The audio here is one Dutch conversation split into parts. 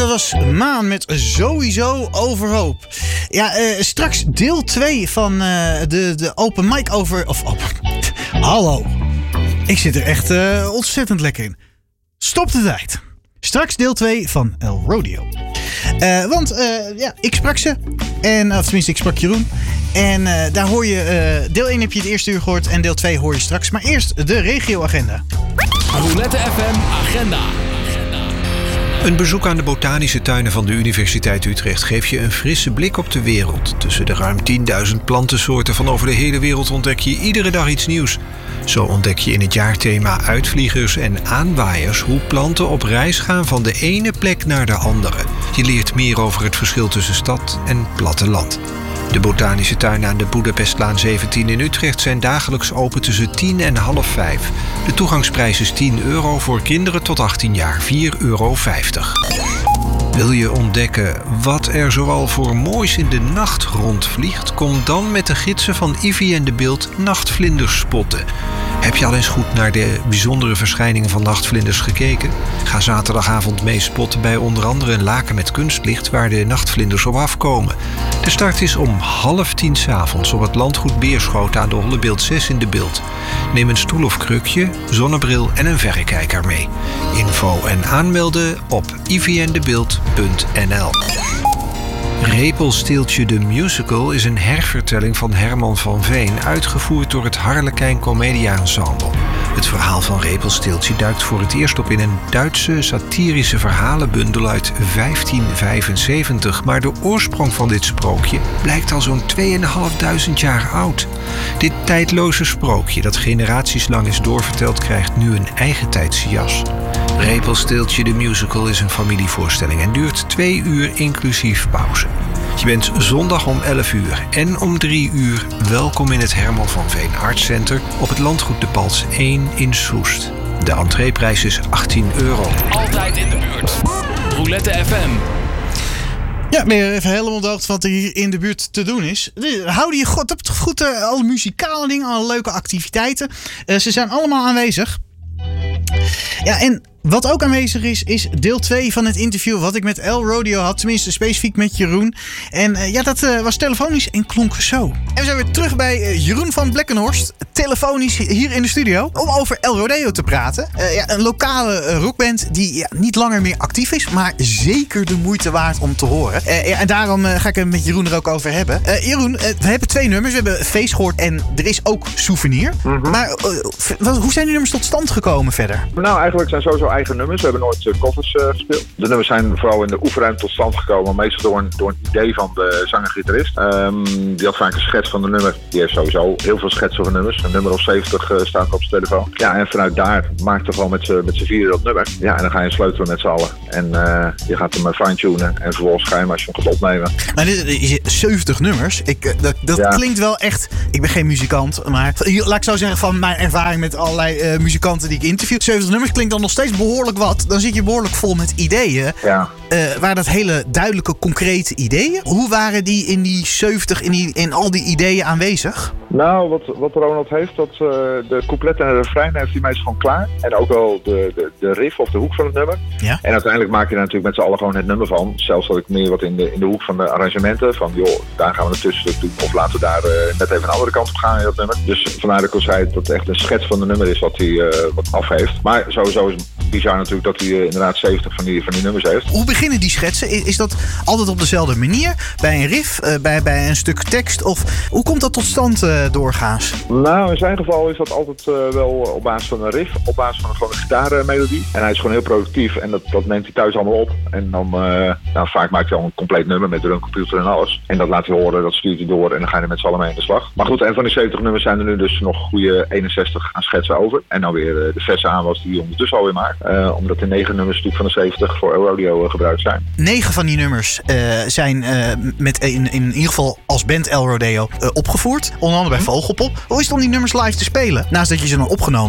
dat was Maan met Sowieso Overhoop. Ja, straks deel 2 van de open mic over... Hallo. Ik zit er echt ontzettend lekker in. Stop de tijd. Straks deel 2 van El Rodeo. Want ik sprak ze. Of tenminste, ik sprak Jeroen. En daar hoor je... deel 1 heb je het eerste uur gehoord. En deel 2 hoor je straks. Maar eerst de regio-agenda. Roulette FM Agenda. Een bezoek aan de botanische tuinen van de Universiteit Utrecht geeft je een frisse blik op de wereld. Tussen de ruim 10.000 plantensoorten van over de hele wereld ontdek je iedere dag iets nieuws. Zo ontdek je in het jaarthema Uitvliegers en Aanwaaiers hoe planten op reis gaan van de ene plek naar de andere. Je leert meer over het verschil tussen stad en platteland. De botanische tuinen aan de Boedapestlaan 17 in Utrecht zijn dagelijks open tussen 10 en half 5. De toegangsprijs is €10 voor kinderen tot 18 jaar, €4,50. Wil je ontdekken wat er zoal voor moois in de nacht rondvliegt? Kom dan met de gidsen van Ivy en de Beeld nachtvlinders spotten. Heb je al eens goed naar de bijzondere verschijningen van nachtvlinders gekeken? Ga zaterdagavond mee spotten bij onder andere een laken met kunstlicht waar de nachtvlinders op afkomen. De start is om 9:30 s'avonds op het landgoed Beerschoten aan de Hollebeeld 6 in de Beeld. Neem een stoel of krukje, zonnebril en een verrekijker mee. Info en aanmelden op ivyanddebeeld.nl. Repelsteeltje de Musical is een hervertelling van Herman van Veen, uitgevoerd door het Harlekijn Comedia Ensemble. Het verhaal van Repelsteeltje duikt voor het eerst op in een Duitse satirische verhalenbundel uit 1575. Maar de oorsprong van dit sprookje blijkt al zo'n 2500 jaar oud. Dit tijdloze sprookje, dat generaties lang is doorverteld, krijgt nu een eigentijdse jas. Repelsteeltje de Musical is een familievoorstelling en duurt 2 uur inclusief pauze. Je bent zondag om 11 uur en om 3 uur welkom in het Herman van Veen Art Center op het landgoed De Pals 1 in Soest. De entreeprijs is €18. Altijd in de buurt. Roulette FM. Ja, ben je even helemaal op de hoogte wat er hier in de buurt te doen is. Houden je goed alle muzikale dingen, alle leuke activiteiten. Ze zijn allemaal aanwezig. Ja, en wat ook aanwezig is deel 2 van het interview wat ik met El Rodeo had. Tenminste, specifiek met Jeroen. En dat was telefonisch en klonk zo. En we zijn weer terug bij Jeroen van Blekkenhorst. Telefonisch hier in de studio. Om over El Rodeo te praten. Een lokale rockband die niet langer meer actief is. Maar zeker de moeite waard om te horen. En daarom ga ik het met Jeroen er ook over hebben. Jeroen, we hebben 2 nummers. We hebben Feest gehoord en er is ook Souvenir. Mm-hmm. Maar hoe zijn die nummers tot stand gekomen verder? Nou, eigenlijk zijn sowieso eigen nummers. We hebben nooit covers gespeeld. De nummers zijn vooral in de oefenruimte tot stand gekomen. Meestal door een idee van de zanger-gitarist. Die had vaak een schets van de nummer. Die heeft sowieso heel veel schetsen van nummers. Een nummer of 70 staat op zijn telefoon. Ja, en vanuit daar maakt er gewoon met z'n vieren dat nummer. Ja, en dan ga je sleutelen met z'n allen. En je gaat hem fine-tunen. En vervolgens ga je hem, als je hem gaat opnemen. Maar dit is 70 nummers. Dat klinkt wel echt... Ik ben geen muzikant, maar laat ik zo zeggen van mijn ervaring met allerlei muzikanten die ik interview. 70 nummers klinkt dan nog steeds behoorlijk wat. Dan zit je behoorlijk vol met ideeën. Ja. Waren dat hele duidelijke, concrete ideeën? Hoe waren die in die 70, in al die ideeën aanwezig? Nou, wat Ronald heeft, dat de couplet en de refrein heeft hij meestal gewoon klaar. En ook wel de riff of de hoek van het nummer. Ja. En uiteindelijk maak je er natuurlijk met z'n allen gewoon het nummer van. Zelfs dat ik meer wat in de hoek van de arrangementen. Van joh, daar gaan we een tussenstuk doen. Of laten we daar net even een andere kant op gaan in dat nummer. Dus vandaar dat ik al zei dat het echt een schets van de nummer is wat hij wat af heeft. Maar sowieso is het bizar natuurlijk dat hij inderdaad 70 van die nummers heeft. Hoe beginnen die schetsen? Is dat altijd op dezelfde manier? Bij een riff? Bij een stuk tekst? Of hoe komt dat tot stand doorgaans? Nou, in zijn geval is dat altijd wel op basis van een riff. Op basis van gewoon een gitaarmelodie. En hij is gewoon heel productief. En dat neemt hij thuis allemaal op. En dan vaak maakt hij al een compleet nummer met drumcomputer en alles. En dat laat hij horen, dat stuurt hij door. En dan ga je er met z'n allen mee aan de slag. Maar goed, en van die 70 nummers zijn er nu dus nog goede 61 aan schetsen over. En dan weer de verse aanwas die hij ondertussen alweer maakt. Omdat de 9 nummers natuurlijk van de 70 voor El Rodeo gebruikt zijn. 9 van die nummers zijn met in ieder geval als band El Rodeo opgevoerd. Onder andere bij Vogelpop. Hoe is het om die nummers live te spelen? Naast dat je ze dan opgenomen hebt?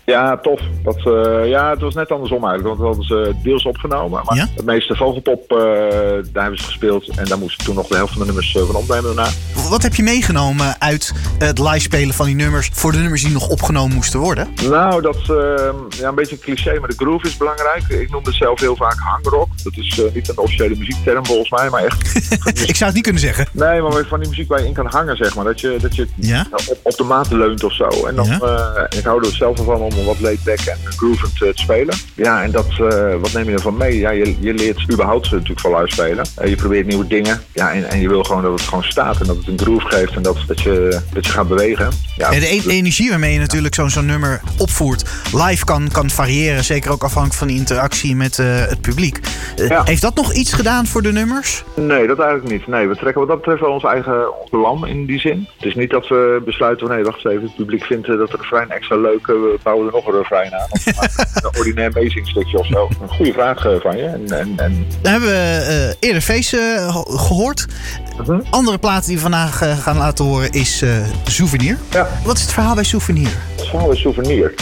Ja, tof. Het was net andersom eigenlijk. Want we hadden ze deels opgenomen. Maar het meeste Vogelpop, daar hebben ze gespeeld. En daar moesten we toen nog de helft van de nummers van opnemen daarna. Wat heb je meegenomen uit het live spelen van die nummers voor de nummers die nog opgenomen moesten worden? Nou, dat een beetje een cliché, maar de groove is belangrijk. Ik noem het zelf heel vaak hangrock. Dat is niet een officiële muziekterm volgens mij, maar echt... Ik zou het niet kunnen zeggen. Nee, maar van die muziek waar je in kan hangen, zeg maar. Dat je op de maat leunt of zo. En dan, ik hou er zelf van om wat laid-back en groovend te spelen. Ja, en wat neem je ervan mee? Ja, je leert überhaupt natuurlijk van live spelen. Je probeert nieuwe dingen. Ja, en je wil gewoon dat het gewoon staat en dat het een groove geeft en dat je gaat bewegen. Ja, de energie waarmee je natuurlijk zo'n nummer opvoert live kan variëren. Zeker ook afhankelijk van de interactie met het publiek. Heeft dat nog iets gedaan voor de nummers? Nee, dat eigenlijk niet. Nee, we trekken wat dat betreft wel ons eigen lam in die zin. Het is niet dat we besluiten van nee, wacht eens even, het publiek vindt dat de refrein extra leuk, we bouwen er nog een refrein aan. Of een ordinair amazing stukje of zo. Een goede vraag van je. Dan hebben we eerder Face gehoord. Andere plaat die we vandaag gaan laten horen is Souvenir. Ja. Wat is het verhaal bij Souvenir? Het verhaal bij Souvenir?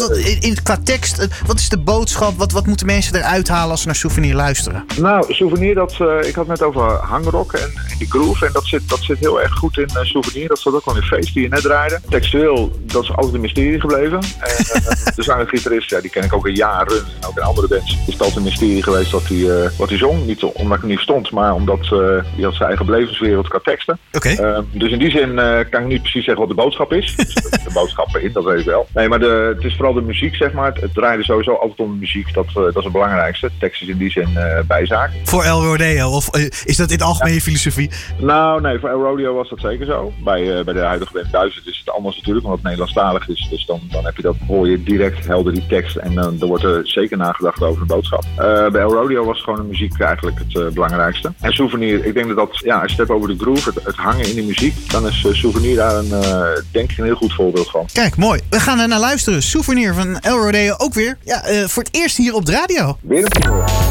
Qua tekst, wat is de boodschap? Wat moeten mensen eruit halen als ze naar Souvenir luisteren? Nou, Souvenir, ik had het net over hangrock en die groove. En dat zit heel erg goed in Souvenir. Dat zat ook al in Face die je net draaide. Textueel, dat is altijd een mysterie gebleven. De zanger-gitarist, die ken ik ook al jaren. En ook in andere bands is het altijd een mysterie geweest wat hij zong. Niet omdat ik hem niet verstond, maar omdat hij had zijn eigen belevenswereld qua teksten. Okay. Dus in die zin kan ik niet precies zeggen wat de boodschap is. Dus de boodschap in, dat weet ik wel. Nee, maar het is vooral de muziek, zeg maar. Het draaide sowieso altijd om de muziek. Dat is het belangrijkste. De tekst is in die zin bijzaak. Voor El Rodeo? Of is dat in algemene filosofie? Nou, nee, voor El Rodeo was dat zeker zo. Bij de huidige band 1000 is het anders natuurlijk, omdat het Nederlandstalig is. Dus dan heb je dat, hoor je direct helder die tekst. En dan wordt er zeker nagedacht over de boodschap. Bij El Rodeo was gewoon de muziek eigenlijk het belangrijkste. En Souvenir, ik denk dat als je het hebt over de groove, het hangen in de muziek, dan is Souvenir daar denk ik een heel goed voorbeeld van. Kijk, mooi. We gaan er naar luisteren. Souvenir van El Rodeo ook weer. Ja, voor het eerst hier op de radio. Weer een